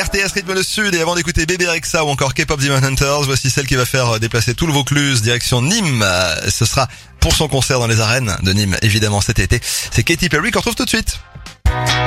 RTS rythme le sud, et avant d'écouter Bébé Rexha ou encore K-Pop Demon Hunters, voici celle qui va faire déplacer tout le Vaucluse direction Nîmes. Ce sera pour son concert dans les arènes de Nîmes, évidemment cet été. C'est Katy Perry qu'on retrouve tout de suite.